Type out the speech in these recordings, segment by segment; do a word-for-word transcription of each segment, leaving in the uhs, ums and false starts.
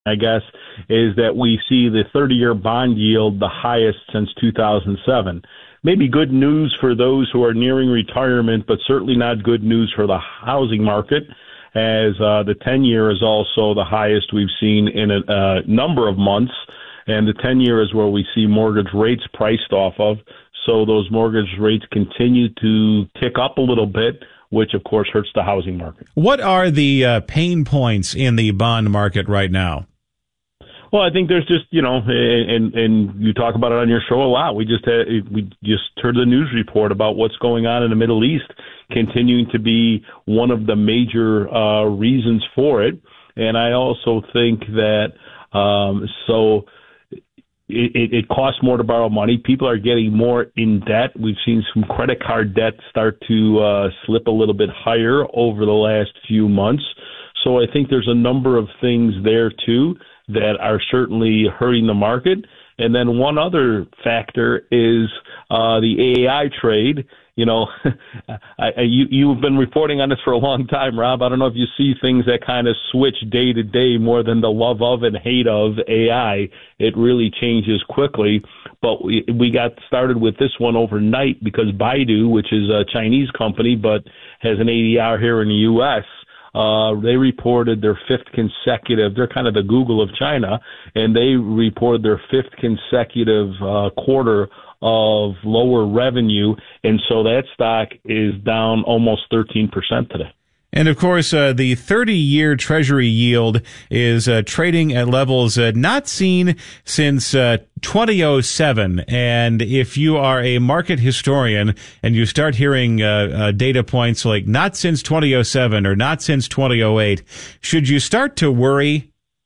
I guess, is that we see the thirty-year bond yield the highest since two thousand seven. Maybe good news for those who are nearing retirement, but certainly not good news for the housing market, as uh, the ten-year is also the highest we've seen in a uh, number of months, and the ten-year is where we see mortgage rates priced off of. So those mortgage rates continue to tick up a little bit, which, of course, hurts the housing market. What are the uh, pain points in the bond market right now? Well, I think there's just, you know, and and you talk about it on your show a lot. We just had, we just heard the news report about what's going on in the Middle East, continuing to be one of the major uh, reasons for it. And I also think that um, so it, it costs more to borrow money. People are getting more in debt. We've seen some credit card debt start to uh, slip a little bit higher over the last few months. So I think there's a number of things there, too, that are certainly hurting the market. And then one other factor is uh, the A I trade. You know, I, I, you, you've been reporting on this for a long time, Rob. I don't know if you see things that kind of switch day to day more than the love of and hate of A I. It really changes quickly. But we, we got started with this one overnight because Baidu, which is a Chinese company but has an A D R here in the U S, Uh, they reported their fifth consecutive, they're kind of the Google of China, and they reported their fifth consecutive uh, quarter of lower revenue, and so that stock is down almost thirteen percent today. And, of course, uh, the thirty-year Treasury yield is uh, trading at levels uh, not seen since uh, twenty oh seven. And if you are a market historian and you start hearing uh, uh, data points like not since twenty oh seven or not since twenty oh eight, should you start to worry?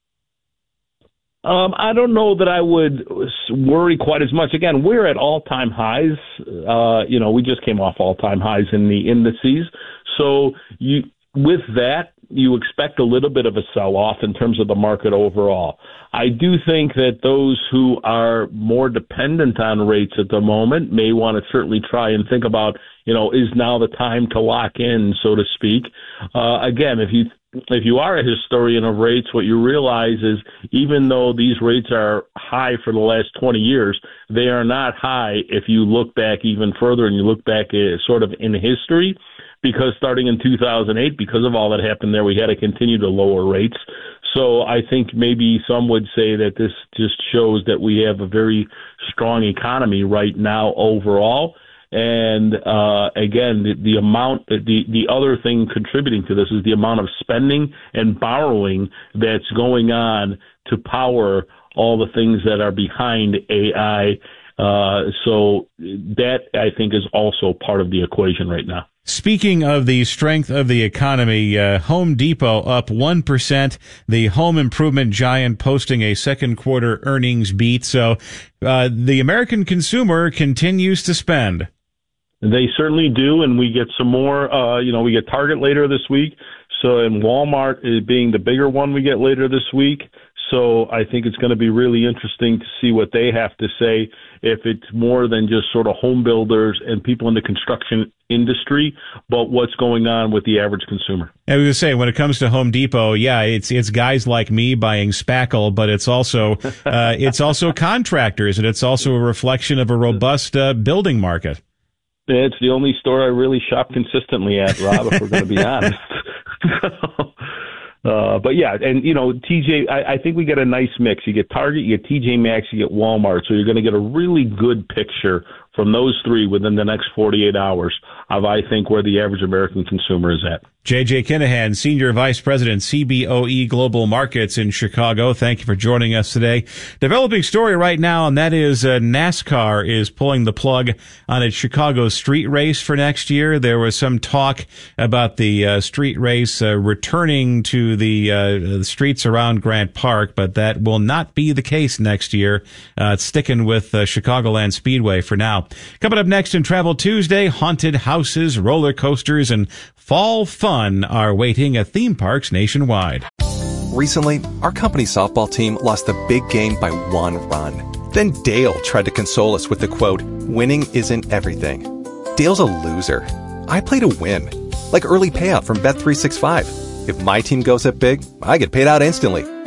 Um, I don't know that I would worry quite as much. Again, we're at all-time highs. Uh, you know, we just came off all-time highs in the indices. So you, with that, you expect a little bit of a sell-off in terms of the market overall. I do think that those who are more dependent on rates at the moment may want to certainly try and think about, you know, is now the time to lock in, so to speak. Uh, again, if you if you are a historian of rates, what you realize is even though these rates are high for the last twenty years, they are not high if you look back even further and you look back uh, sort of in history. Because starting in two thousand eight, because of all that happened there, we had to continue to lower rates. So I think maybe some would say that this just shows that we have a very strong economy right now overall. And uh, again, the, the amount, the the other thing contributing to this is the amount of spending and borrowing that's going on to power all the things that are behind A I. Uh, so that, I think, is also part of the equation right now. Speaking of the strength of the economy, uh, Home Depot up one percent, the home improvement giant posting a second quarter earnings beat. So uh, the American consumer continues to spend. They certainly do, and we get some more, uh, you know, we get Target later this week. So, and Walmart is being the bigger one we get later this week. So I think it's going to be really interesting to see what they have to say, if it's more than just sort of home builders and people in the construction industry, but what's going on with the average consumer. I was going to say, when it comes to Home Depot, yeah, it's it's guys like me buying spackle, but it's also uh, it's also contractors, and it's also a reflection of a robust uh, building market. It's the only store I really shop consistently at, Rob, if we're going to be honest. Uh, but yeah, and you know, T J, I, I think we get a nice mix. You get Target, you get T J Maxx, you get Walmart. So you're going to get a really good picture from those three within the next forty-eight hours of, I think, where the average American consumer is at. J J Kinahan, Senior Vice President, C B O E Global Markets in Chicago. Thank you for joining us today. Developing story right now, and that is uh, NASCAR is pulling the plug on its Chicago street race for next year. There was some talk about the uh, street race uh, returning to the, uh, the streets around Grant Park, but that will not be the case next year. Uh, it's sticking with uh, Chicagoland Speedway for now. Coming up next in Travel Tuesday, haunted houses, roller coasters, and fall fun are waiting at theme parks nationwide. Recently, our company softball team lost the big game by one run. Then Dale tried to console us with the quote, "Winning isn't everything." Dale's a loser. I play to win, like early payout from Bet three sixty-five. If my team goes up big, I get paid out instantly,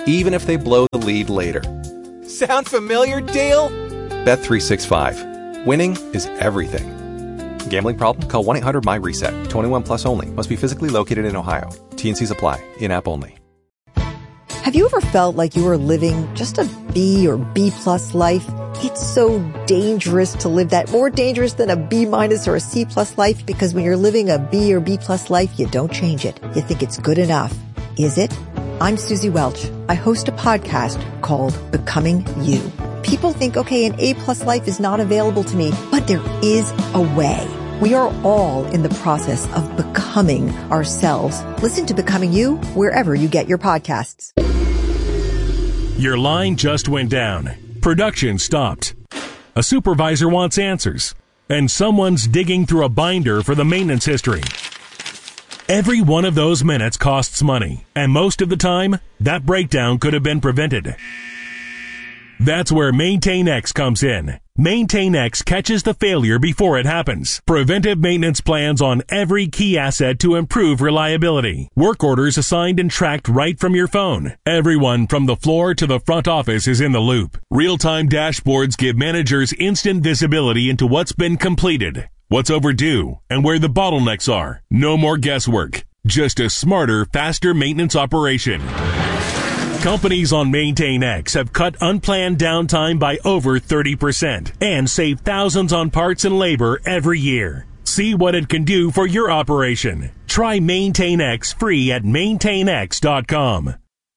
even if they blow the lead later. Sound familiar, Dale? Bet three sixty-five. Winning is everything. Gambling problem? Call one eight hundred M Y reset. twenty-one plus only. Must be physically located in Ohio. T and C's apply. In-app only. Have you ever felt like you were living just a B or B plus life? It's so dangerous to live that, more dangerous than a B minus or a C plus life, because when you're living a B or B plus life, you don't change it. You think it's good enough. Is it? I'm Susie Welch. I host a podcast called Becoming You. People think, okay, an A plus life is not available to me, but there is a way. We are all in the process of becoming ourselves. Listen to Becoming You wherever you get your podcasts. Your line just went down. Production stopped. A supervisor wants answers. And someone's digging through a binder for the maintenance history. Every one of those minutes costs money. And most of the time, that breakdown could have been prevented. That's where MaintainX comes in. MaintainX catches the failure before it happens. Preventive maintenance plans on every key asset to improve reliability. Work orders assigned and tracked right from your phone. Everyone from the floor to the front office is in the loop. Real-time dashboards give managers instant visibility into what's been completed, what's overdue, and where the bottlenecks are. No more guesswork. Just a smarter, faster maintenance operation. Companies on MaintainX have cut unplanned downtime by over thirty percent and save thousands on parts and labor every year. See what it can do for your operation. Try MaintainX free at maintain x dot com.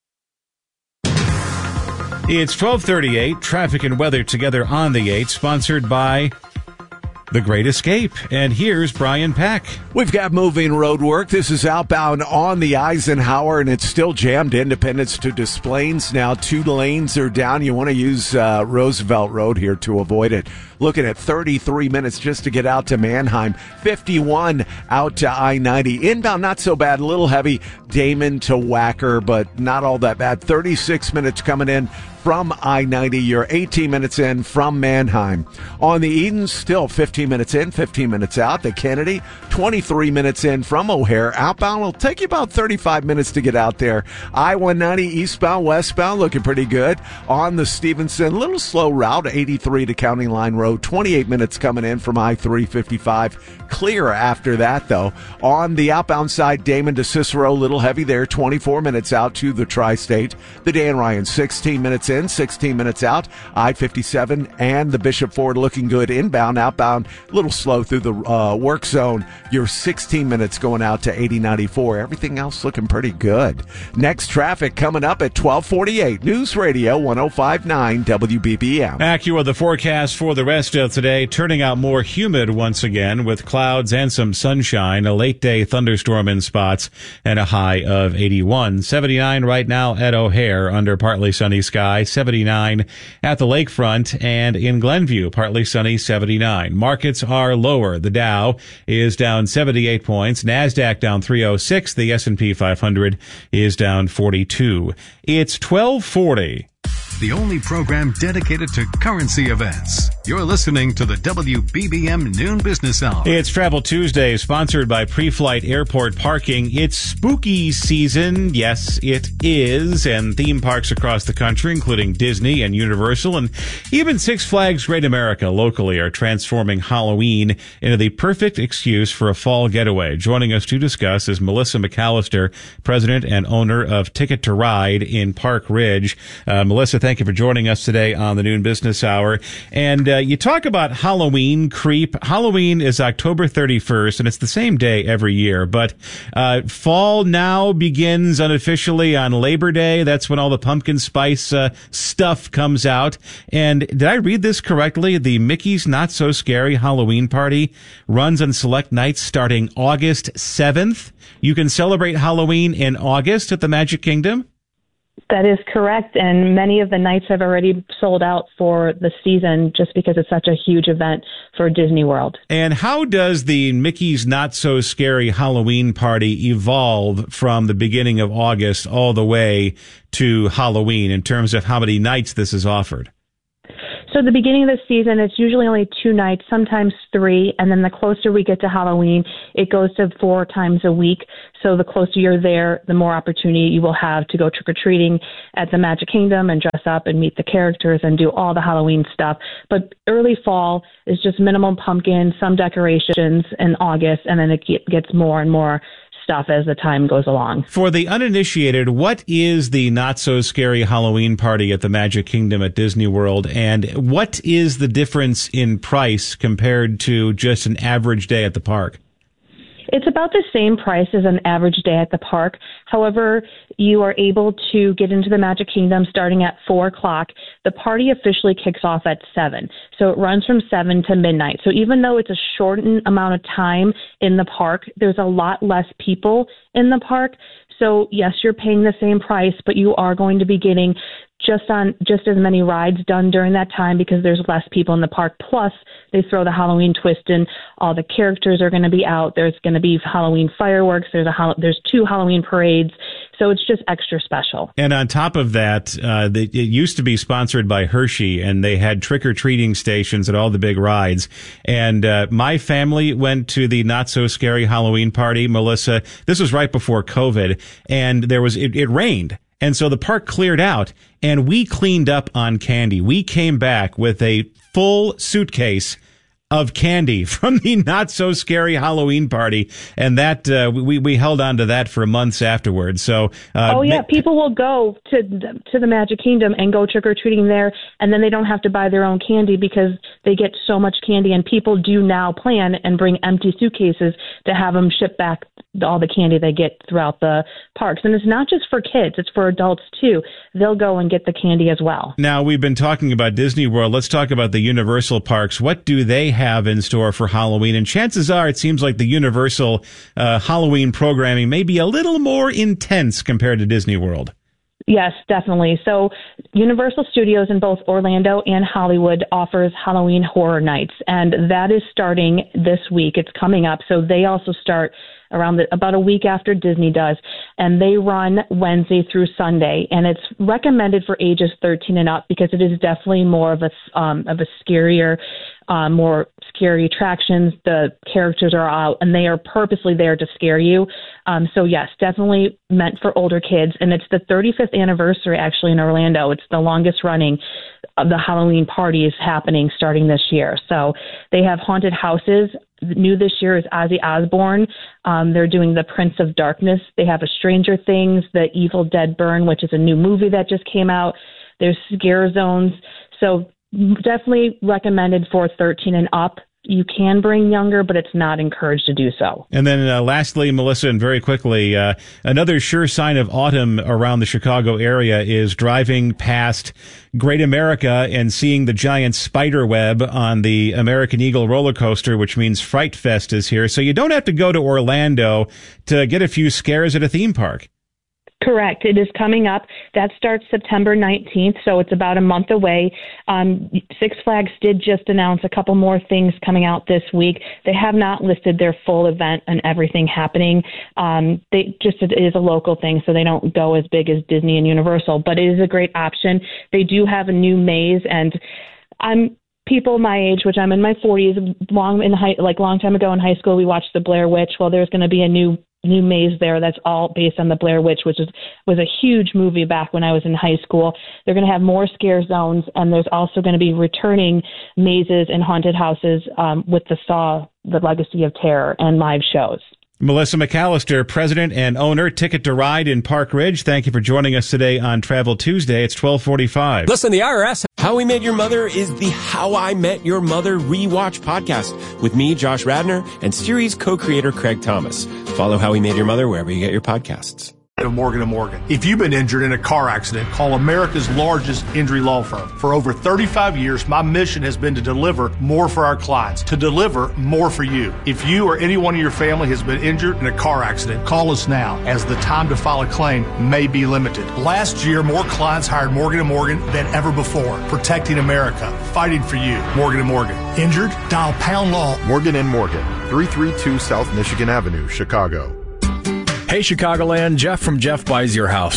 It's twelve thirty-eight. Traffic and weather together on the eight, sponsored by The Great Escape. And here's Brian Peck. We've got moving road work. This is outbound on the Eisenhower, and it's still jammed. Independence to Des Plaines. Now two lanes are down. You want to use uh, Roosevelt Road here to avoid it. Looking at thirty-three minutes just to get out to Manheim. fifty-one out to I ninety. Inbound, not so bad. A little heavy. Damon to Wacker, but not all that bad. thirty-six minutes coming in from I ninety. You're eighteen minutes in from Manheim. On the Eden, still fifteen minutes in, fifteen minutes out. The Kennedy, twenty-three minutes in from O'Hare. Outbound will take you about thirty-five minutes to get out there. I one ninety eastbound, westbound, looking pretty good. On the Stevenson, a little slow route, eighty-three to County Line Road. twenty-eight minutes coming in from I three fifty-five. Clear after that, though. On the outbound side, Damon to Cicero, a little heavy there. twenty-four minutes out to the Tri-State. The Dan Ryan, sixteen minutes in, sixteen minutes out. I fifty-seven and the Bishop Ford looking good inbound. Outbound, a little slow through the uh, work zone. You're sixteen minutes going out to eighty ninety-four. Everything else looking pretty good. Next traffic coming up at twelve forty-eight. News Radio one oh five point nine W B B M. AccuWeather, the forecast for the rest of today, turning out more humid once again with clouds and some sunshine, a late day thunderstorm in spots, and a high of eighty-one. seventy-nine right now at O'Hare under partly sunny sky, seventy-nine at the lakefront, and in Glenview, partly sunny, seventy-nine. Markets are lower. The Dow is down seventy-eight points, NASDAQ down three oh six, the S and P five hundred is down forty-two. It's twelve forty. The only program dedicated to currency events. You're listening to the W B B M Noon Business Hour. It's Travel Tuesday, sponsored by Pre-Flight Airport Parking. It's spooky season. Yes, it is. And theme parks across the country, including Disney and Universal and even Six Flags Great America locally, are transforming Halloween into the perfect excuse for a fall getaway. Joining us to discuss is Melissa McAllister, president and owner of Ticket to Ride in Park Ridge. Uh, Melissa, thank you for joining us today on the Noon Business Hour. And uh, you talk about Halloween creep. Halloween is October thirty-first, and it's the same day every year. But uh, fall now begins unofficially on Labor Day. That's when all the pumpkin spice uh, stuff comes out. And did I read this correctly? The Mickey's Not So Scary Halloween Party runs on select nights starting August seventh. You can celebrate Halloween in August at the Magic Kingdom? That is correct, and many of the nights have already sold out for the season just because it's such a huge event for Disney World. And how does the Mickey's Not So Scary Halloween Party evolve from the beginning of August all the way to Halloween in terms of how many nights this is offered? So the beginning of the season, it's usually only two nights, sometimes three, and then the closer we get to Halloween, it goes to four times a week. So the closer you're there, the more opportunity you will have to go trick-or-treating at the Magic Kingdom and dress up and meet the characters and do all the Halloween stuff. But early fall is just minimal pumpkins, some decorations in August, and then it gets more and more stuff as the time goes along. For the uninitiated, what is the not-so-scary Halloween party at the Magic Kingdom at Disney World, and what is the difference in price compared to just an average day at the park? It's about the same price as an average day at the park. However, you are able to get into the Magic Kingdom starting at four o'clock. The party officially kicks off at seven. So it runs from seven to midnight. So even though it's a shortened amount of time in the park, there's a lot less people in the park. So yes, you're paying the same price, but you are going to be getting just on just as many rides done during that time because there's less people in the park. Plus, they throw the Halloween twist in. All the characters are going to be out. There's going to be Halloween fireworks. There's a there's two Halloween parades. So it's just extra special. And on top of that, uh, the, it used to be sponsored by Hershey, and they had trick-or-treating stations at all the big rides. And uh, my family went to the not-so-scary Halloween party, Melissa. This was right before COVID, and there was it, it rained. And so the park cleared out, and we cleaned up on candy. We came back with a full suitcase of candy from the not-so-scary Halloween party, and that uh, we we held on to that for months afterwards. So, uh, oh yeah, people will go to to the Magic Kingdom and go trick-or-treating there, and then they don't have to buy their own candy because they get so much candy, and people do now plan and bring empty suitcases to have them ship back all the candy they get throughout the parks. And it's not just for kids, it's for adults too. They'll go and get the candy as well. Now, we've been talking about Disney World. Let's talk about the Universal parks. What do they have in store for Halloween? And chances are it seems like the Universal uh, Halloween programming may be a little more intense compared to Disney World. Yes, definitely. So Universal Studios in both Orlando and Hollywood offers Halloween Horror Nights, and that is starting this week. It's coming up. So they also start around the, about a week after Disney does, and they run Wednesday through Sunday, and it's recommended for ages thirteen and up because it is definitely more of a um, of a scarier, uh, more scary attractions. The characters are out, and they are purposely there to scare you. Um, so yes, definitely meant for older kids, and it's the thirty-fifth anniversary actually in Orlando. It's the longest running of the Halloween parties happening starting this year. So they have haunted houses. New this year is Ozzy Osbourne. Um, they're doing The Prince of Darkness. They have a Stranger Things, The Evil Dead Burn, which is a new movie that just came out. There's scare zones. So definitely recommended for thirteen and up. You can bring younger, but it's not encouraged to do so. And then uh, lastly, Melissa, and very quickly, uh, another sure sign of autumn around the Chicago area is driving past Great America and seeing the giant spider web on the American Eagle roller coaster, which means Fright Fest is here. So you don't have to go to Orlando to get a few scares at a theme park. Correct. It is coming up. That starts September nineteenth, so it's about a month away. Um, Six Flags did just announce a couple more things coming out this week. They have not listed their full event and everything happening. Um, they just it is a local thing, so they don't go as big as Disney and Universal, but it is a great option. They do have a new maze, and I'm people my age, which I'm in my forties, long in high, like long time ago in high school, we watched The Blair Witch. Well, there's going to be a new new maze there that's all based on The Blair Witch, which is was a huge movie back when I was in high school. They're going to have more scare zones, and there's also going to be returning mazes and haunted houses um, with the Saw, The Legacy of Terror, and live shows. Melissa McAllister, president and owner, Ticket to Ride in Park Ridge. Thank you for joining us today on Travel Tuesday. It's twelve forty-five. Listen, the I R S, How We Met Your Mother is the How I Met Your Mother rewatch podcast with me, Josh Radner, and series co-creator Craig Thomas. Follow How We Met Your Mother wherever you get your podcasts. Of Morgan and Morgan. If you've been injured in a car accident, call America's largest injury law firm. For over thirty-five years, my mission has been to deliver more for our clients, to deliver more for you. If you or anyone in your family has been injured in a car accident, call us now, as the time to file a claim may be limited. Last year, more clients hired Morgan and Morgan than ever before, protecting America, fighting for you. Morgan and Morgan. Injured? Dial pound law. Morgan and Morgan, three thirty-two South Michigan Avenue, Chicago. Hey, Chicagoland, Jeff from Jeff Buys Your House.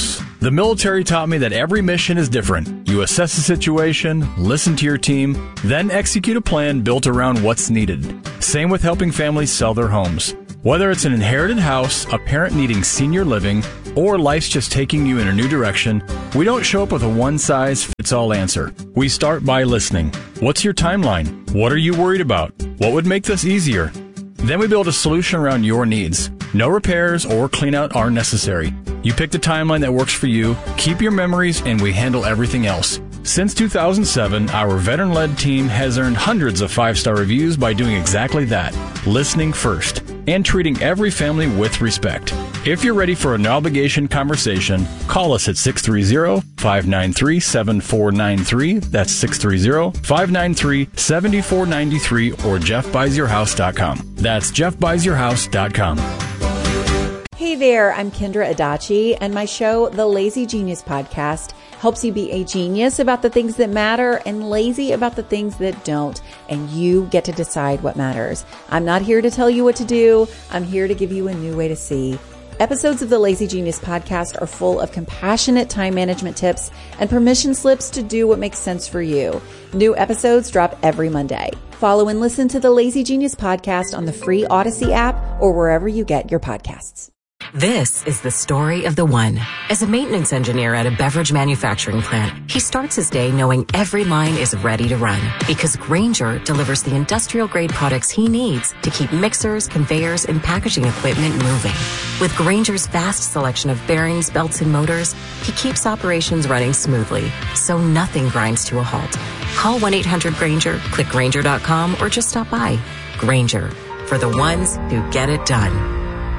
The military taught me that every mission is different. You assess the situation, listen to your team, then execute a plan built around what's needed. Same with helping families sell their homes. Whether it's an inherited house, a parent needing senior living, or life's just taking you in a new direction, we don't show up with a one-size-fits-all answer. We start by listening. What's your timeline? What are you worried about? What would make this easier? Then we build a solution around your needs. No repairs or cleanout are necessary. You pick the timeline that works for you, keep your memories, and we handle everything else. Since two thousand seven, our veteran-led team has earned hundreds of five-star reviews by doing exactly that, listening first, and treating every family with respect. If you're ready for an obligation conversation, call us at six three zero, five nine three, seven four nine three. That's six three zero, five nine three, seven four nine three or jeff buys your house dot com. That's jeff buys your house dot com. Hey there, I'm Kendra Adachi, and my show, The Lazy Genius Podcast, helps you be a genius about the things that matter and lazy about the things that don't, and you get to decide what matters. I'm not here to tell you what to do. I'm here to give you a new way to see. Episodes of the Lazy Genius Podcast are full of compassionate time management tips and permission slips to do what makes sense for you. New episodes drop every Monday. Follow and listen to the Lazy Genius Podcast on the free Odyssey app or wherever you get your podcasts. This is the story of the one. As a maintenance engineer at a beverage manufacturing plant, he starts his day knowing every line is ready to run because Grainger delivers the industrial-grade products he needs to keep mixers, conveyors, and packaging equipment moving. With Grainger's vast selection of bearings, belts, and motors, he keeps operations running smoothly, so nothing grinds to a halt. Call one eight hundred Grainger, click Grainger dot com, or just stop by. Grainger, for the ones who get it done.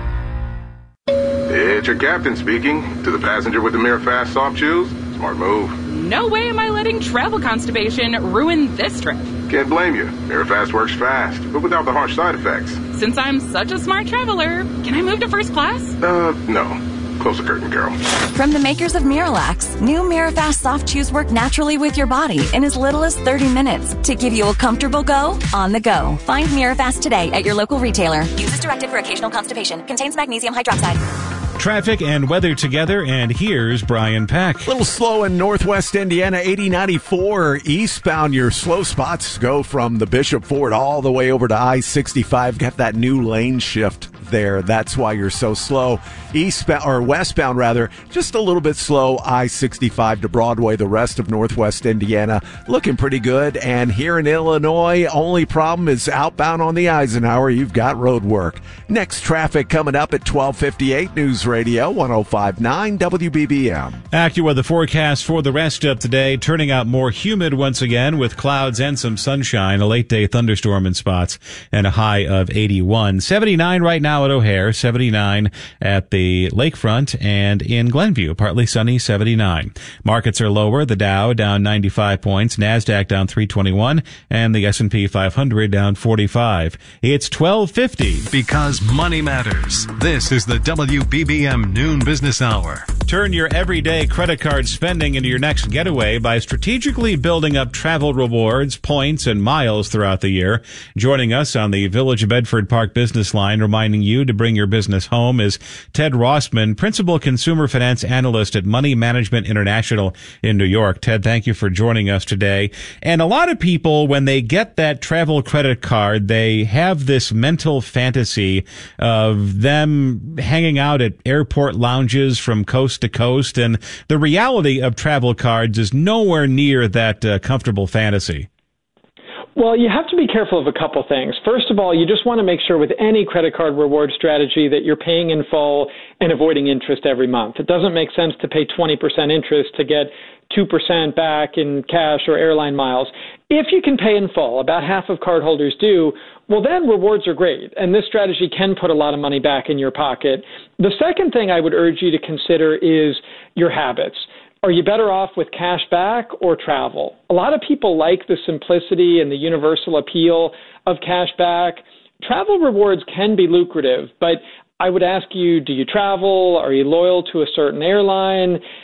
It's your captain speaking. To the passenger with the Mirror Fast soft shoes, smart move. No way am I letting travel constipation ruin this trip. Can't blame you. Mirror Fast works fast, but without the harsh side effects. Since I'm such a smart traveler, can I move to first class? Uh, no. Close the curtain, girl. From the makers of Miralax, new Mirafast soft chews work naturally with your body in as little as thirty minutes to give you a comfortable go on the go. Find Mirafast today at your local retailer. Use as directed for occasional constipation. Contains magnesium hydroxide. Traffic and weather together, and here's Brian Peck. A little slow in northwest Indiana, eighty ninety-four eastbound. Your slow spots go from the Bishop Ford all the way over to I sixty-five. Got that new lane shift there. That's why you're so slow. Eastbound, or westbound rather, just a little bit slow. I sixty-five to Broadway. The rest of northwest Indiana looking pretty good. And here in Illinois, only problem is outbound on the Eisenhower. You've got road work. Next traffic coming up at twelve fifty-eight. News Radio one oh five point nine W B B M. AccuWeather forecast for the rest of today, turning out more humid once again with clouds and some sunshine, a late day thunderstorm in spots, and a high of eighty-one. seventy-nine right now at O'Hare, seventy-nine at the lakefront, and in Glenview, partly sunny, seventy-nine. Markets are lower, the Dow down ninety-five points, NASDAQ down three twenty-one, and the S and P five hundred down forty-five. It's twelve fifty. Because money matters. This is the W B B M Noon Business Hour. Turn your everyday credit card spending into your next getaway by strategically building up travel rewards, points, and miles throughout the year. Joining us on the Village of Bedford Park business line, reminding you to bring your business home, is Ted Rossman, Principal Consumer Finance Analyst at Money Management International in New York. Ted, thank you for joining us today. And a lot of people, when they get that travel credit card, they have this mental fantasy of them hanging out at airport lounges from coast to coast, and the reality of travel cards is nowhere near that uh, comfortable fantasy. Well, you have to be careful of a couple things. First of all, you just want to make sure with any credit card reward strategy that you're paying in full and avoiding interest every month. It doesn't make sense to pay twenty percent interest to get two percent back in cash or airline miles. If you can pay in full, about half of cardholders do, well, then rewards are great, and this strategy can put a lot of money back in your pocket. The second thing I would urge you to consider is your habits. Are you better off with cash back or travel? A lot of people like the simplicity and the universal appeal of cash back. Travel rewards can be lucrative, but I would ask you, do you travel? Are you loyal to a certain airline?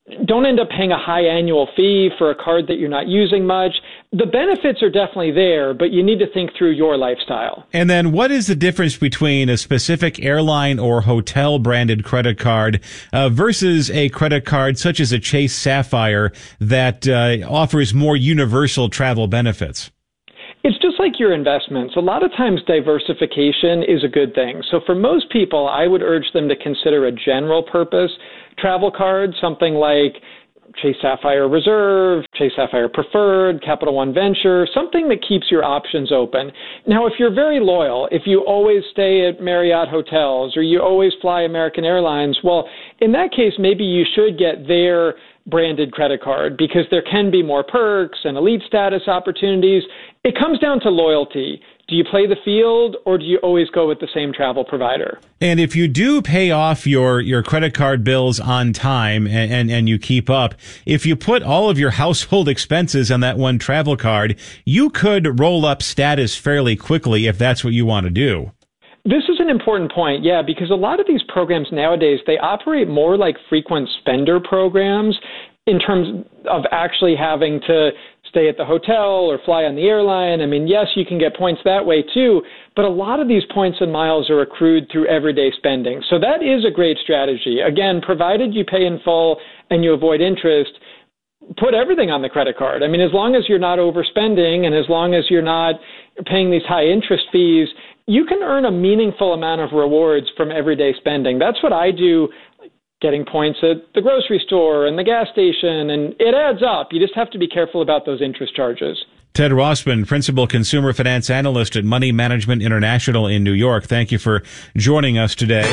don't end up paying a high annual fee for a card that you're not using much. The benefits are definitely there, but you need to think through your lifestyle. And then what is the difference between a specific airline or hotel branded credit card uh, versus a credit card such as a Chase Sapphire that uh, offers more universal travel benefits? It's just like your investments. A lot of times diversification is a good thing. So for most people, I would urge them to consider a general purpose travel card, something like Chase Sapphire Reserve, Chase Sapphire Preferred, Capital One Venture, something that keeps your options open. Now, if you're very loyal, if you always stay at Marriott hotels or you always fly American Airlines, well, in that case, maybe you should get their branded credit card because there can be more perks and elite status opportunities. It comes down to loyalty. Do you play the field or do you always go with the same travel provider? And if you do pay off your, your credit card bills on time and, and, and you keep up, if you put all of your household expenses on that one travel card, you could roll up status fairly quickly if that's what you want to do. This is an important point, yeah, because a lot of these programs nowadays, they operate more like frequent spender programs in terms of actually having to stay at the hotel or fly on the airline. I mean, yes, you can get points that way too, but a lot of these points and miles are accrued through everyday spending. So that is a great strategy. Again, provided you pay in full and you avoid interest, put everything on the credit card. I mean, as long as you're not overspending and as long as you're not paying these high interest fees, you can earn a meaningful amount of rewards from everyday spending. That's what I do, getting points at the grocery store and the gas station, and it adds up. You just have to be careful about those interest charges. Ted Rossman, Principal Consumer Finance Analyst at Money Management International in New York. Thank you for joining us today.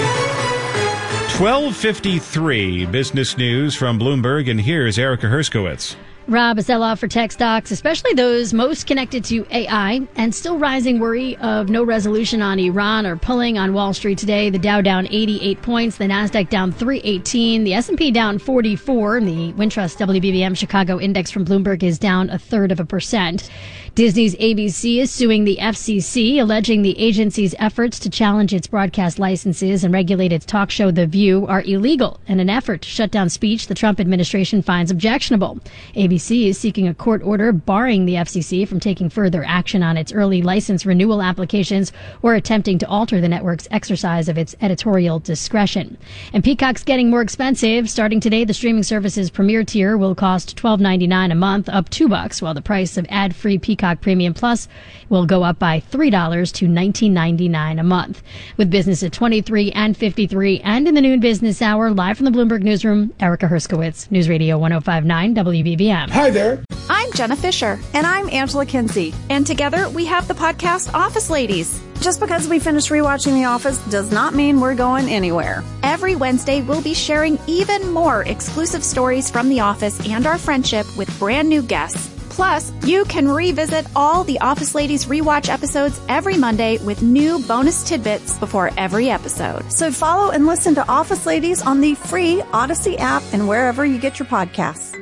twelve fifty-three Business News from Bloomberg, and here's Erica Herskowitz. Rob, a sell-off for tech stocks, especially those most connected to A I, and still rising worry of no resolution on Iran are pulling on Wall Street today. The Dow down eighty-eight points, the Nasdaq down three eighteen, the S and P down forty-four, and the Wintrust W B B M Chicago Index from Bloomberg is down a third of a percent. Disney's A B C is suing the F C C, alleging the agency's efforts to challenge its broadcast licenses and regulate its talk show The View are illegal in an effort to shut down speech the Trump administration finds objectionable. A B C is seeking a court order barring the F C C from taking further action on its early license renewal applications or attempting to alter the network's exercise of its editorial discretion. And Peacock's getting more expensive. Starting today, the streaming service's premier tier will cost twelve ninety-nine a month, up two bucks, while the price of ad-free Peacock Premium Plus will go up by three dollars to nineteen ninety-nine a month. With business at twenty-three and fifty-three and in the noon business hour, live from the Bloomberg Newsroom, Erica Herskowitz, News Radio one oh five point nine W B B M. Hi there. I'm Jenna Fisher. And I'm Angela Kinsey. And together we have the podcast Office Ladies. Just because we finished rewatching The Office does not mean we're going anywhere. Every Wednesday, we'll be sharing even more exclusive stories from The Office and our friendship with brand new guests. Plus, you can revisit all the Office Ladies rewatch episodes every Monday with new bonus tidbits before every episode. So follow and listen to Office Ladies on the free Odyssey app and wherever you get your podcasts.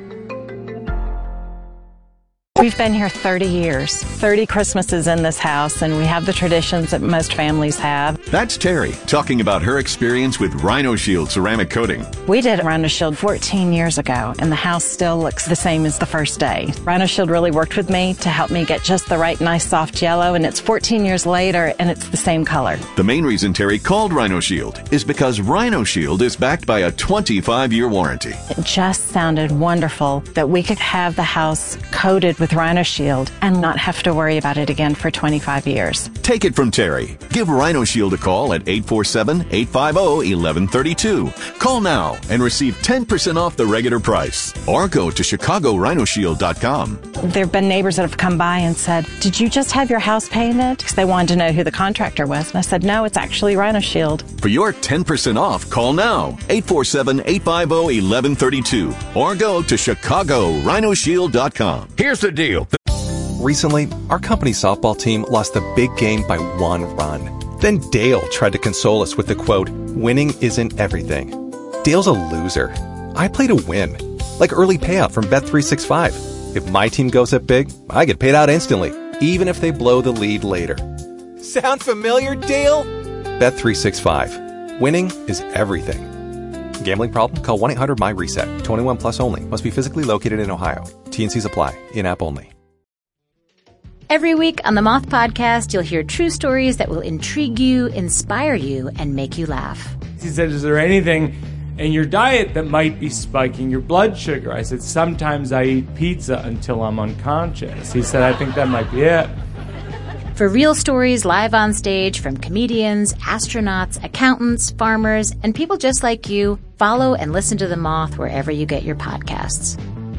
We've been here thirty years, thirty Christmases in this house, and we have the traditions that most families have. That's Terry talking about her experience with Rhino Shield ceramic coating. We did Rhino Shield fourteen years ago, and the house still looks the same as the first day. Rhino Shield really worked with me to help me get just the right nice soft yellow, and it's fourteen years later, and it's the same color. The main reason Terry called Rhino Shield is because Rhino Shield is backed by a twenty-five year warranty. It just sounded wonderful that we could have the house coated with Rhino Shield and not have to worry about it again for twenty-five years. Take it from Terry. Give Rhino Shield a call at eight four seven, eight five zero, one one three two. Call now and receive ten percent off the regular price. Or go to Chicago Rhino Shield dot com. There have been neighbors that have come by and said, "Did you just have your house painted?" Because they wanted to know who the contractor was. And I said, "No, it's actually Rhino Shield." For your ten percent off, call now. eight four seven, eight five zero, one one three two. Or go to Chicago Rhino Shield dot com. Here's the deal. Recently, our company softball team lost the big game by one run. Then Dale tried to console us with the quote, "Winning isn't everything." Dale's a loser. I play to win. Like early payout from Bet three sixty-five. If my team goes up big, I get paid out instantly, even if they blow the lead later. Sound familiar, Dale? Bet three sixty-five. Winning is everything. Gambling problem? Call one eight hundred M Y reset. twenty-one plus only. Must be physically located in Ohio. T and C's apply. In-app only. Every week on the Moth Podcast, you'll hear true stories that will intrigue you, inspire you, and make you laugh. He said, is there anything in your diet that might be spiking your blood sugar? I said, sometimes I eat pizza until I'm unconscious. He said, I think that might be it. For real stories live on stage from comedians, astronauts, accountants, farmers, and people just like you, follow and listen to The Moth wherever you get your podcasts.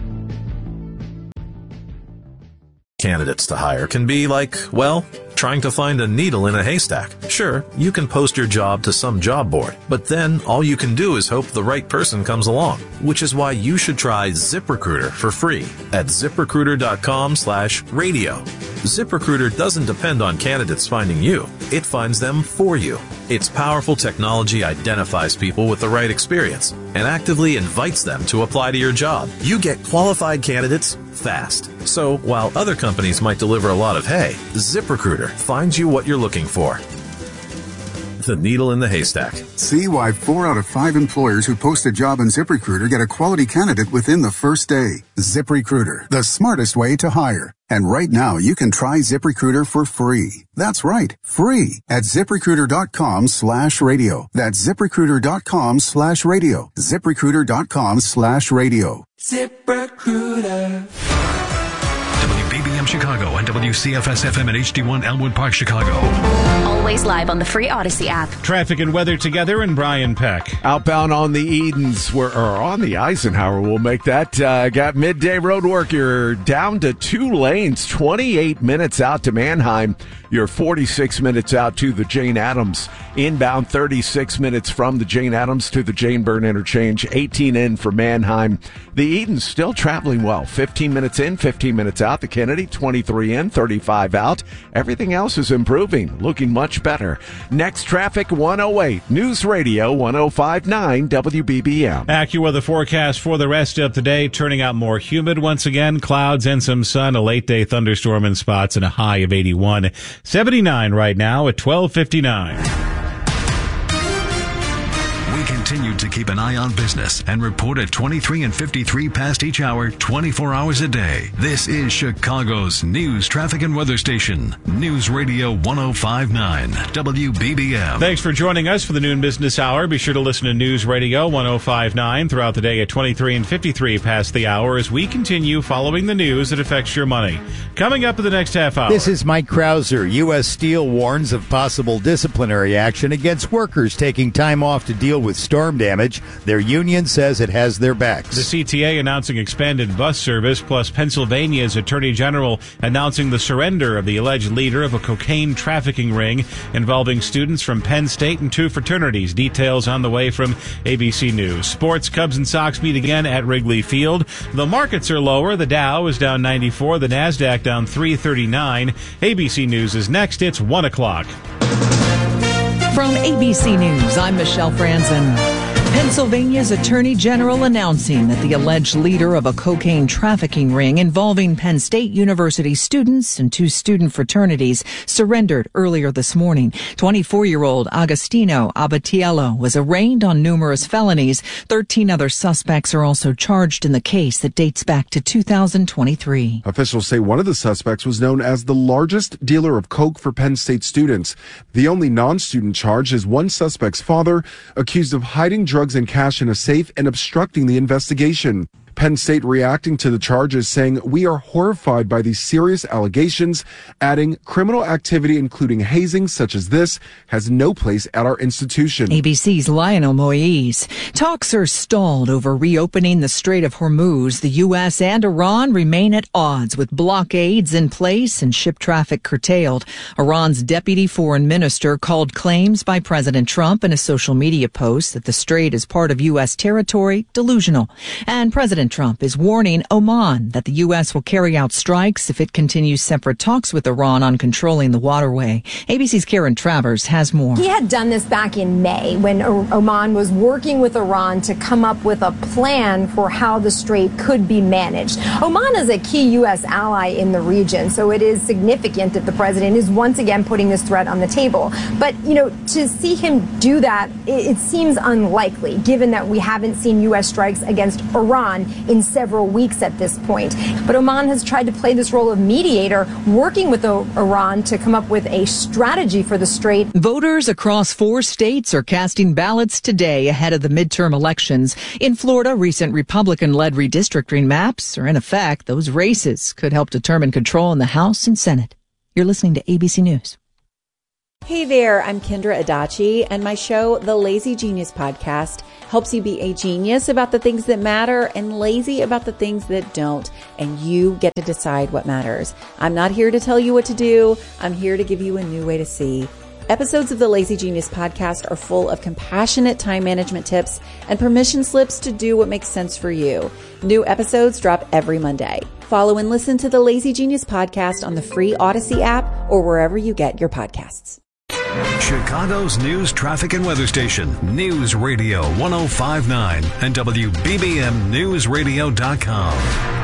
Candidates to hire can be like, well, trying to find a needle in a haystack. Sure, you can post your job to some job board, but then all you can do is hope the right person comes along, which is why you should try ZipRecruiter for free at ZipRecruiter.com slash radio. ZipRecruiter doesn't depend on candidates finding you. It finds them for you. Its powerful technology identifies people with the right experience and actively invites them to apply to your job. You get qualified candidates fast. So while other companies might deliver a lot of hay, ZipRecruiter finds you what you're looking for. The needle in the haystack. See why four out of five employers who post a job on ZipRecruiter get a quality candidate within the first day. ZipRecruiter, the smartest way to hire. And right now, you can try ZipRecruiter for free. That's right, free at ZipRecruiter.com slash radio. That's ZipRecruiter.com slash radio. ZipRecruiter.com slash radio. ZipRecruiter. W B B M Chicago and W C F S F M at H D one Elmwood Park, Chicago. Always live on the free Odyssey app. Traffic and weather together, and Brian Peck. Outbound on the Edens, or on the Eisenhower, we'll make that. Uh, got midday road work. You're down to two lanes, twenty-eight minutes out to Manheim. You're forty-six minutes out to the Jane Addams. Inbound, thirty-six minutes from the Jane Addams to the Jane Byrne interchange. eighteen in for Manheim. The Edens still traveling well. fifteen minutes in, fifteen minutes out. The Kennedy, twenty-three in, thirty-five out. Everything else is improving, looking much better. Next traffic, one oh eight. News Radio, one oh five point nine W B B M. AccuWeather forecast for the rest of the day, turning out more humid once again. Clouds and some sun, a late day thunderstorm in spots, and a high of eighty-one. seventy-nine right now at twelve fifty-nine. We continue to keep an eye on business and report at twenty-three and fifty-three past each hour, twenty-four hours a day. This is Chicago's news, traffic, and weather station. News Radio one oh five point nine W B B M. Thanks for joining us for the noon business hour. Be sure to listen to News Radio one oh five point nine throughout the day at twenty-three and fifty-three past the hour as we continue following the news that affects your money. Coming up in the next half hour. This is Mike Krauser. U S. Steel warns of possible disciplinary action against workers taking time off to deal with storm damage. Their union says it has their backs. The C T A announcing expanded bus service, plus Pennsylvania's Attorney General announcing the surrender of the alleged leader of a cocaine trafficking ring involving students from Penn State and two fraternities. Details on the way from A B C News. Sports, Cubs and Sox meet again at Wrigley Field. The markets are lower. The Dow is down ninety-four. The NASDAQ down three thirty-nine. A B C News is next. It's one o'clock. From A B C News, I'm Michelle Franzen. Pennsylvania's Attorney General announcing that the alleged leader of a cocaine trafficking ring involving Penn State University students and two student fraternities surrendered earlier this morning. twenty-four-year-old Agostino Abatiello was arraigned on numerous felonies. thirteen other suspects are also charged in the case that dates back to two thousand twenty-three. Officials say one of the suspects was known as the largest dealer of coke for Penn State students. The only non-student charge is one suspect's father, accused of hiding drugs and cash in a safe and obstructing the investigation. Penn State reacting to the charges, saying, "We are horrified by these serious allegations," adding, "Criminal activity, including hazing such as this, has no place at our institution." A B C's Lionel Moise. Talks are stalled over reopening the Strait of Hormuz. The U S and Iran remain at odds, with blockades in place and ship traffic curtailed. Iran's deputy foreign minister called claims by President Trump in a social media post that the strait is part of U S territory delusional. And President President Trump is warning Oman that the U S will carry out strikes if it continues separate talks with Iran on controlling the waterway. A B C's Karen Travers has more. He had done this back in May when Oman was working with Iran to come up with a plan for how the strait could be managed. Oman is a key U S ally in the region, so it is significant that the president is once again putting this threat on the table. But, you know, to see him do that, it, it seems unlikely, given that we haven't seen U S strikes against Iran in several weeks at this point. But Oman has tried to play this role of mediator, working with Iran to come up with a strategy for the strait. Voters across four states are casting ballots today ahead of the midterm elections. In Florida, recent Republican-led redistricting maps are in effect. Those races could help determine control in the House and Senate. You're listening to A B C News. Hey there, I'm Kendra Adachi, and my show, The Lazy Genius Podcast, helps you be a genius about the things that matter and lazy about the things that don't, and you get to decide what matters. I'm not here to tell you what to do. I'm here to give you a new way to see. Episodes of the Lazy Genius Podcast are full of compassionate time management tips and permission slips to do what makes sense for you. New episodes drop every Monday. Follow and listen to the Lazy Genius Podcast on the free Odyssey app or wherever you get your podcasts. Chicago's news, traffic, and weather station, News Radio one oh five point nine and W B B M News Radio dot com.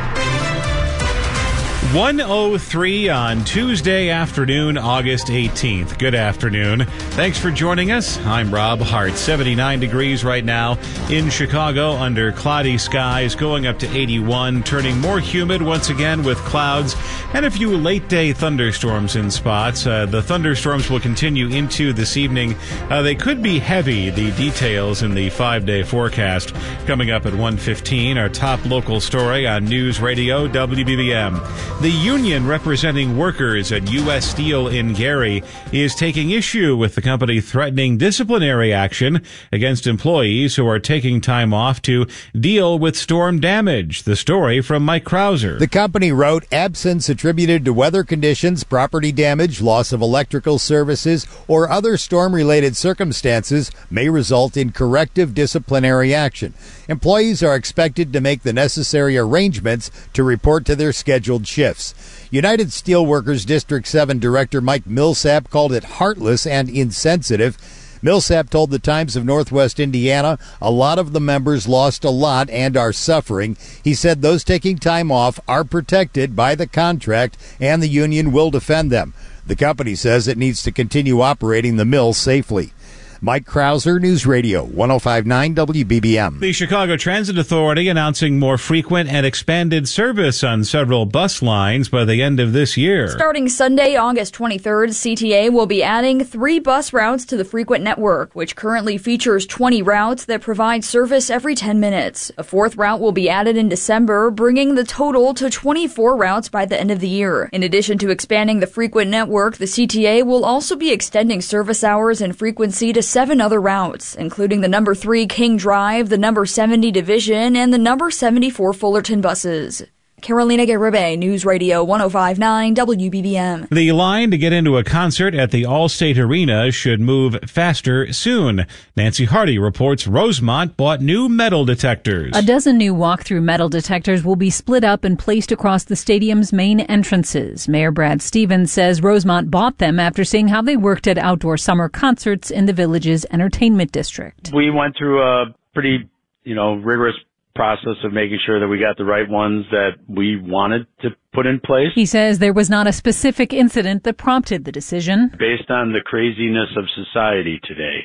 one oh three on Tuesday afternoon, August eighteenth. Good afternoon. Thanks for joining us. I'm Rob Hart. seventy-nine degrees right now in Chicago under cloudy skies, going up to eighty-one, turning more humid once again with clouds and a few late-day thunderstorms in spots. Uh, the thunderstorms will continue into this evening. Uh, they could be heavy. The details in the five-day forecast coming up at one fifteen. Our top local story on News Radio W B B M. The union representing workers at U S Steel in Gary is taking issue with the company threatening disciplinary action against employees who are taking time off to deal with storm damage. The story from Mike Krauser. The company wrote, absence attributed to weather conditions, property damage, loss of electrical services, or other storm-related circumstances may result in corrective disciplinary action. Employees are expected to make the necessary arrangements to report to their scheduled shifts. United Steelworkers District seven Director Mike Millsap called it heartless and insensitive. Millsap told the Times of Northwest Indiana a lot of the members lost a lot and are suffering. He said those taking time off are protected by the contract and the union will defend them. The company says it needs to continue operating the mill safely. Mike Krauser, News Radio one oh five point nine W B B M. The Chicago Transit Authority announcing more frequent and expanded service on several bus lines by the end of this year. Starting Sunday, August twenty-third, C T A will be adding three bus routes to the frequent network, which currently features twenty routes that provide service every ten minutes. A fourth route will be added in December, bringing the total to twenty-four routes by the end of the year. In addition to expanding the frequent network, the C T A will also be extending service hours and frequency to seven other routes, including the number three King Drive, the number seventy Division, and the number seventy-four Fullerton buses. Carolina Garibay, News Radio one oh five point nine W B B M. The line to get into a concert at the Allstate Arena should move faster soon. Nancy Hardy reports Rosemont bought new metal detectors. A dozen new walk-through metal detectors will be split up and placed across the stadium's main entrances. Mayor Brad Stevens says Rosemont bought them after seeing how they worked at outdoor summer concerts in the village's entertainment district. We went through a pretty, you know, rigorous process of making sure that we got the right ones that we wanted to put in place. He says there was not a specific incident that prompted the decision. Based on the craziness of society today,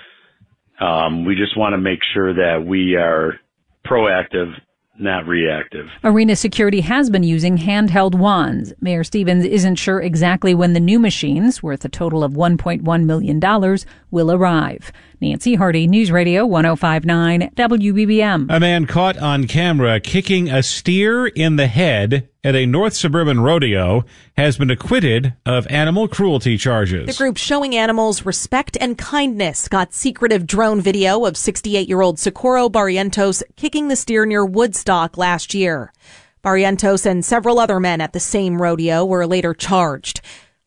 um, we just want to make sure that we are proactive, not reactive. Arena security has been using handheld wands. Mayor Stevens isn't sure exactly when the new machines, worth a total of one point one million dollars, will arrive. Nancy Hardy, News Radio one oh five point nine W B B M. A man caught on camera kicking a steer in the head at a North Suburban rodeo has been acquitted of animal cruelty charges. The group Showing Animals Respect and Kindness got secretive drone video of sixty-eight-year-old Socorro Barrientos kicking the steer near Woodstock last year. Barrientos and several other men at the same rodeo were later charged.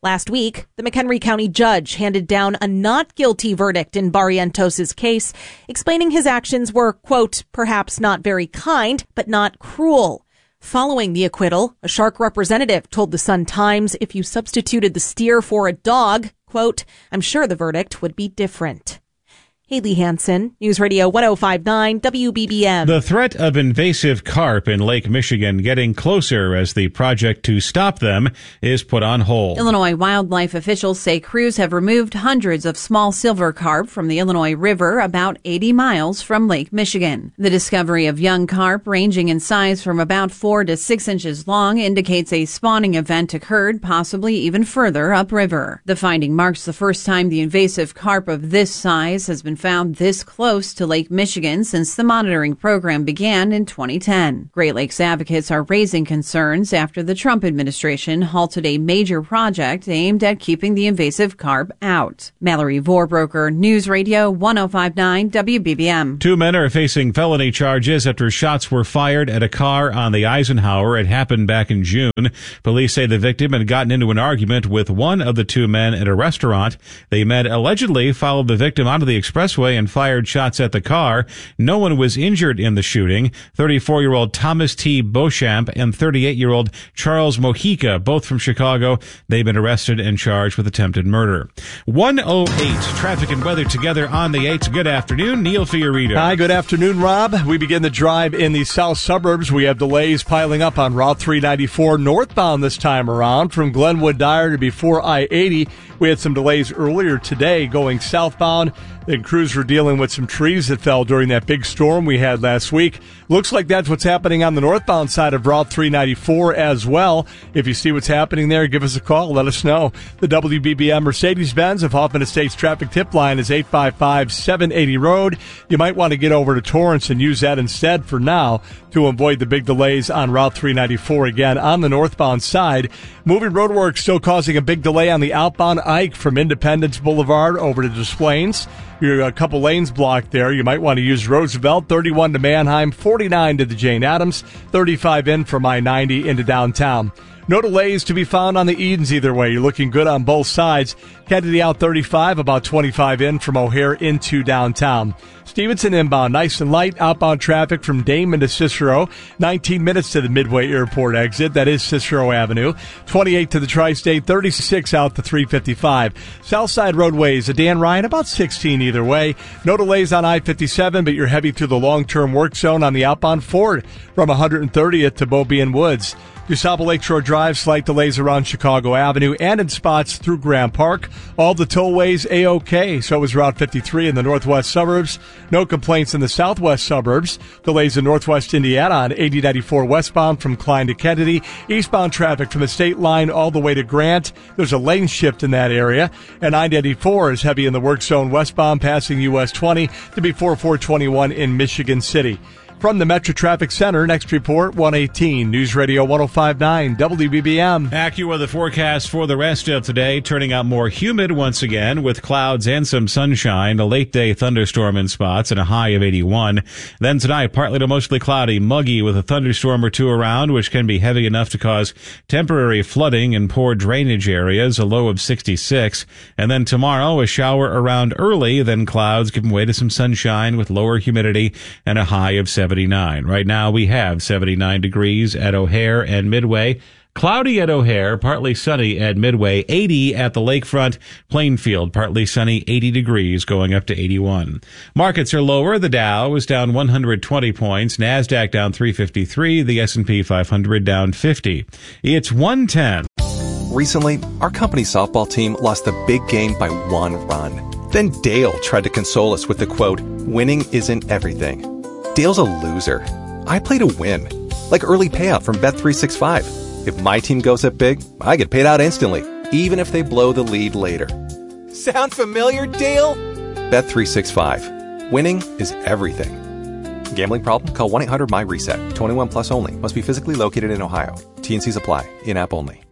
Last week, the McHenry County judge handed down a not guilty verdict in Barrientos' case, explaining his actions were, quote, perhaps not very kind, but not cruel. Following the acquittal, a Shark representative told the Sun-Times if you substituted the steer for a dog, quote, I'm sure the verdict would be different. Haley Hansen, News Radio one oh five point nine W B B M. The threat of invasive carp in Lake Michigan getting closer as the project to stop them is put on hold. Illinois wildlife officials say crews have removed hundreds of small silver carp from the Illinois River about eighty miles from Lake Michigan. The discovery of young carp ranging in size from about four to six inches long indicates a spawning event occurred, possibly even further upriver. The finding marks the first time the invasive carp of this size has been found this close to Lake Michigan since the monitoring program began in twenty ten. Great Lakes advocates are raising concerns after the Trump administration halted a major project aimed at keeping the invasive carp out. Mallory Vorbroker, News Radio one oh five point nine W B B M. Two men are facing felony charges after shots were fired at a car on the Eisenhower. It happened back in June. Police say the victim had gotten into an argument with one of the two men at a restaurant. The men allegedly followed the victim onto the expressway and fired shots at the car. No one was injured in the shooting. thirty-four-year-old Thomas T. Beauchamp and thirty-eight-year-old Charles Mojica, both from Chicago. They've been arrested and charged with attempted murder. one oh eight, traffic and weather together on the eights. Good afternoon, Neil Fiorito. Hi, good afternoon, Rob. We begin the drive in the south suburbs. We have delays piling up on Route three ninety-four northbound this time around from Glenwood Dyer to before I eighty. We had some delays earlier today going southbound. Then crews were dealing with some trees that fell during that big storm we had last week. Looks like that's what's happening on the northbound side of Route three ninety-four as well. If you see what's happening there, give us a call. Let us know. The W B B M Mercedes-Benz of Hoffman Estates traffic tip line is eight five five, seven eighty road. You might want to get over to Torrance and use that instead for now to avoid the big delays on Route three ninety-four again on the northbound side. Moving roadwork still causing a big delay on the outbound Ike from Independence Boulevard over to Des Plaines. You're a couple lanes blocked there. You might want to use Roosevelt, thirty-one to Manheim, forty-nine to the Jane Addams, thirty-five in from I ninety into downtown. No delays to be found on the Edens either way. You're looking good on both sides. Kennedy out thirty-five, about twenty-five in from O'Hare into downtown. Stevenson inbound, nice and light. Outbound traffic from Damon to Cicero. nineteen minutes to the Midway Airport exit. That is Cicero Avenue. twenty-eight to the Tri-State, thirty-six out to three fifty-five. Southside roadways, a Dan Ryan, about sixteen either way. No delays on I fifty-seven, but you're heavy through the long-term work zone on the outbound Ford from one hundred thirtieth to Beaubien Woods. DuSable Lakeshore Drive, slight delays around Chicago Avenue and in spots through Graham Park. All the tollways A-OK. So is Route fifty-three in the northwest suburbs. No complaints in the southwest suburbs. Delays in northwest Indiana on eighty ninety-four westbound from Klein to Kennedy. Eastbound traffic from the state line all the way to Grant. There's a lane shift in that area. And I ninety-four is heavy in the work zone westbound passing U S twenty to before four twenty-one in Michigan City. From the Metro Traffic Center, next report, one eighteen, News Radio one oh five point nine, W B B M. AccuWeather forecast for the rest of today, turning out more humid once again with clouds and some sunshine, a late-day thunderstorm in spots and a high of eighty-one. Then tonight, partly to mostly cloudy, muggy with a thunderstorm or two around, which can be heavy enough to cause temporary flooding in poor drainage areas, a low of sixty-six. And then tomorrow, a shower around early, then clouds giving way to some sunshine with lower humidity and a high of seventy-nine. Right now we have seventy-nine degrees at O'Hare and Midway. Cloudy at O'Hare, partly sunny at Midway, eighty at the lakefront. Plainfield, partly sunny, eighty degrees, going up to eighty-one. Markets are lower. The Dow is down one hundred twenty points. NASDAQ down three fifty-three. The S and P five hundred down fifty. It's one ten. Recently, our company softball team lost the big game by one run. Then Dale tried to console us with the quote, winning isn't everything. Dale's a loser. I play to win. Like early payout from Bet three sixty-five. If my team goes up big, I get paid out instantly, even if they blow the lead later. Sound familiar, Dale? Bet three sixty-five. Winning is everything. Gambling problem? Call one eight hundred my reset. twenty-one plus only. Must be physically located in Ohio. T and Cs apply. In-app only.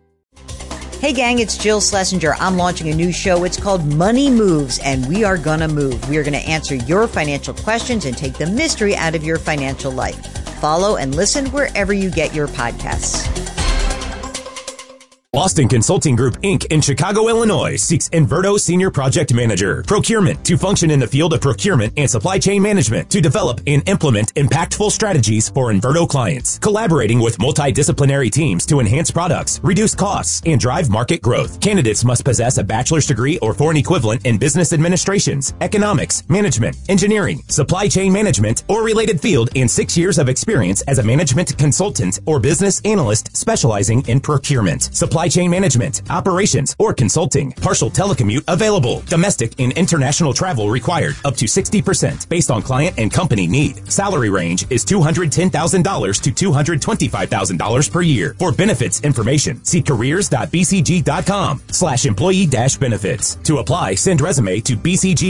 Hey gang, it's Jill Schlesinger. I'm launching a new show. It's called Money Moves, and we are gonna move. We are gonna answer your financial questions and take the mystery out of your financial life. Follow and listen wherever you get your podcasts. Austin Consulting Group, Incorporated in Chicago, Illinois seeks Inverto Senior Project Manager. Procurement to function in the field of procurement and supply chain management to develop and implement impactful strategies for Inverto clients. Collaborating with multidisciplinary teams to enhance products, reduce costs, and drive market growth. Candidates must possess a bachelor's degree or foreign equivalent in business administrations, economics, management, engineering, supply chain management, or related field, and six years of experience as a management consultant or business analyst specializing in procurement, supply chain management, operations, or consulting. Partial telecommute available. Domestic and international travel required up to sixty percent based on client and company need. Salary range is two hundred ten thousand dollars to two hundred twenty-five thousand dollars per year. For benefits information, see careers.bcg.com slash employee dash benefits. To apply, send resume to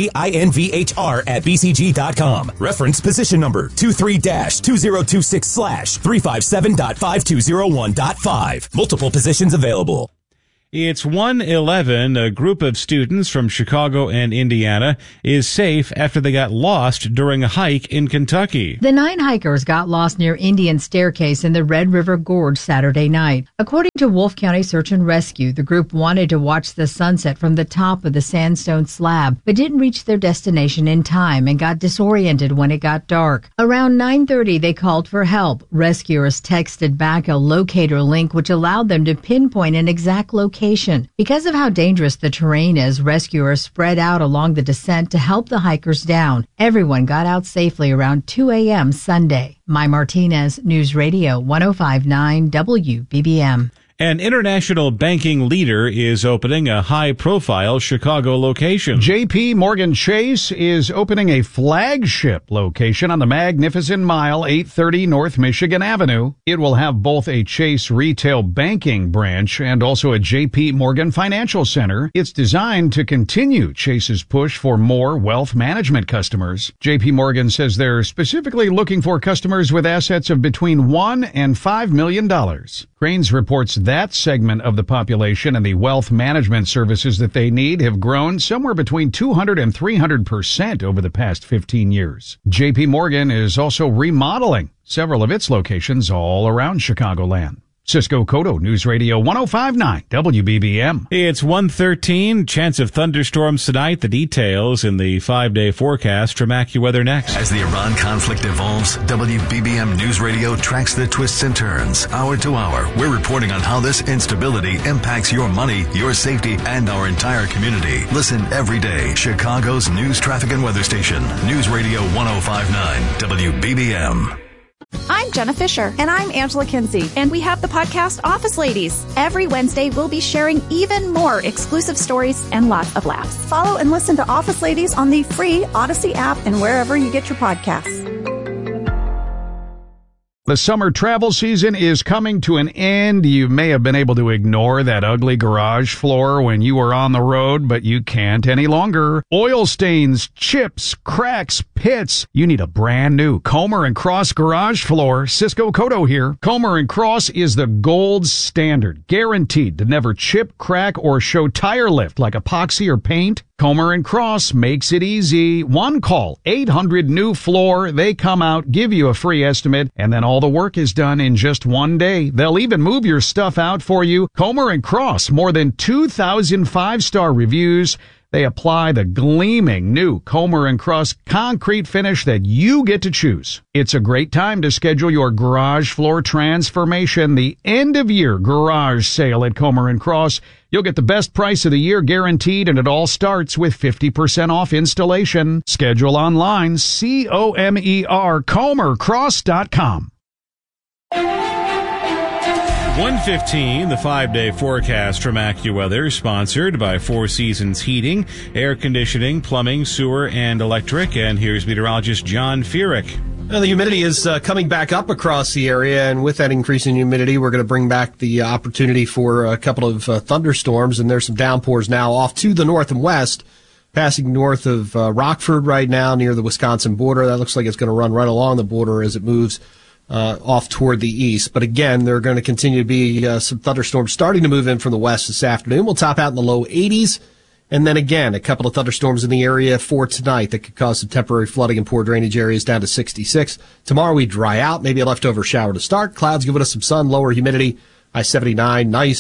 bcginvhr at bcg.com. Reference position number two three dash two zero two six slash three five seven dot five two zero one dot five. Multiple positions available. It's one eleven. A group of students from Chicago and Indiana is safe after they got lost during a hike in Kentucky. The nine hikers got lost near Indian Staircase in the Red River Gorge Saturday night. According to Wolfe County Search and Rescue, the group wanted to watch the sunset from the top of the sandstone slab, but didn't reach their destination in time and got disoriented when it got dark. Around nine thirty, they called for help. Rescuers texted back a locator link which allowed them to pinpoint an exact location. Because of how dangerous the terrain is, rescuers spread out along the descent to help the hikers down. Everyone got out safely around two a.m. Sunday. Mai Martinez, News Radio one oh five point nine W B B M. An international banking leader is opening a high-profile Chicago location. J P Morgan Chase is opening a flagship location on the Magnificent Mile, eight thirty North Michigan Avenue. It will have both a Chase retail banking branch and also a J P Morgan Financial Center. It's designed to continue Chase's push for more wealth management customers. J P Morgan says they're specifically looking for customers with assets of between one and five million dollars. Cranes reports that segment of the population and the wealth management services that they need have grown somewhere between two hundred and three hundred percent over the past fifteen years. J P Morgan is also remodeling several of its locations all around Chicagoland. Cisco Cotto, News Radio one oh five point nine W B B M. It's one thirteen. Chance of thunderstorms tonight. The details in the five-day forecast from AccuWeather next. As the Iran conflict evolves, W B B M News Radio tracks the twists and turns. Hour to hour, we're reporting on how this instability impacts your money, your safety, and our entire community. Listen every day. Chicago's news, traffic, and weather station. News Radio one oh five point nine W B B M. I'm Jenna Fisher. And I'm Angela Kinsey. And we have the podcast Office Ladies. Every Wednesday, we'll be sharing even more exclusive stories and lots of laughs. Follow and listen to Office Ladies on the free Odyssey app and wherever you get your podcasts. The summer travel season is coming to an end. You may have been able to ignore that ugly garage floor when you were on the road, but you can't any longer. Oil stains, chips, cracks, pits. You need a brand new Comer and Cross garage floor. Cisco Cotto here. Comer and Cross is the gold standard, guaranteed to never chip, crack, or show tire lift like epoxy or paint. Comer and Cross makes it easy. One call, eight hundred new floor. They come out, give you a free estimate, and then all the work is done in just one day. They'll even move your stuff out for you. Comer and Cross, more than two thousand five-star reviews. They apply the gleaming new Comer and Cross concrete finish that you get to choose. It's a great time to schedule your garage floor transformation. The end-of-year garage sale at Comer and Cross. You'll get the best price of the year guaranteed, and it all starts with fifty percent off installation. Schedule online, C O M E R, comer cross dot com. one fifteen, the five-day forecast from AccuWeather, sponsored by Four Seasons Heating, Air Conditioning, Plumbing, Sewer, and Electric. And here's meteorologist John Feerick. Well, the humidity is uh, coming back up across the area, and with that increase in humidity, we're going to bring back the uh, opportunity for a couple of uh, thunderstorms, and there's some downpours now off to the north and west, passing north of uh, Rockford right now near the Wisconsin border. That looks like it's going to run right along the border as it moves uh, off toward the east. But again, there are going to continue to be uh, some thunderstorms starting to move in from the west this afternoon. We'll top out in the low eighties. And then again, a couple of thunderstorms in the area for tonight that could cause some temporary flooding in poor drainage areas down to sixty-six. Tomorrow we dry out, maybe a leftover shower to start. Clouds giving us some sun, lower humidity, high seventy-nine, nice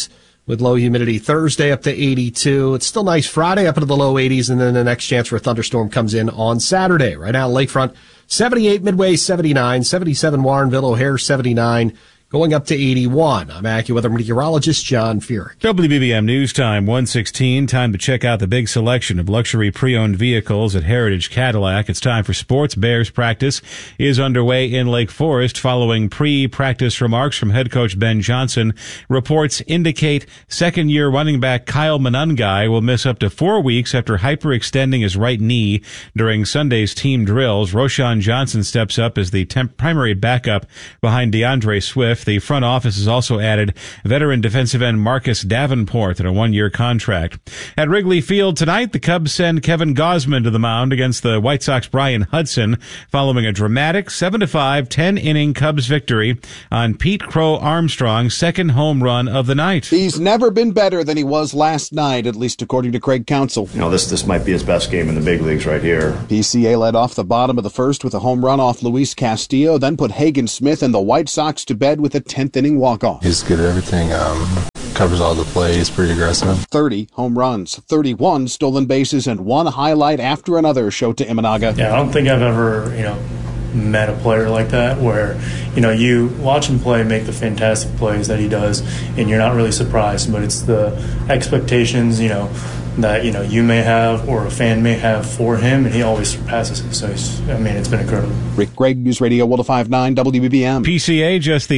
with low humidity. Thursday up to eighty-two. It's still nice Friday up into the low eighties, and then the next chance for a thunderstorm comes in on Saturday. Right now, Lakefront, seventy-eight, Midway, seventy-nine, seventy-seven, Warrenville, O'Hare, seventy-nine. Going up to eighty-one. I'm AccuWeather meteorologist John Furyk. W B B M News Time, one sixteen. Time to check out the big selection of luxury pre-owned vehicles at Heritage Cadillac. It's time for sports. Bears practice is underway in Lake Forest following pre-practice remarks from head coach Ben Johnson. Reports indicate second-year running back Kyle Monangai will miss up to four weeks after hyperextending his right knee during Sunday's team drills. Roschon Johnson steps up as the temp- primary backup behind DeAndre Swift. The front office has also added veteran defensive end Marcus Davenport in a one-year contract. At Wrigley Field tonight, the Cubs send Kevin Gausman to the mound against the White Sox Brian Hudson following a dramatic seven to five ten-inning Cubs victory on Pete Crow Armstrong's second home run of the night. He's never been better than he was last night, at least according to Craig Counsell. You know, this this might be his best game in the big leagues right here. P C A led off the bottom of the first with a home run off Luis Castillo, then put Hagen Smith and the White Sox to bed with a tenth inning walk-off. He's good at everything, um, covers all the plays, pretty aggressive. thirty home runs, thirty-one stolen bases, and one highlight after another show to Imanaga. Yeah, I don't think I've ever, you know, met a player like that where, you know, you watch him play, make the fantastic plays that he does, and you're not really surprised, but it's the expectations, you know, that, you know, you may have or a fan may have for him, and he always surpasses it. So, it's, I mean, it's been incredible. Rick Gregg, News Radio one oh five point nine W B B M. P C A just the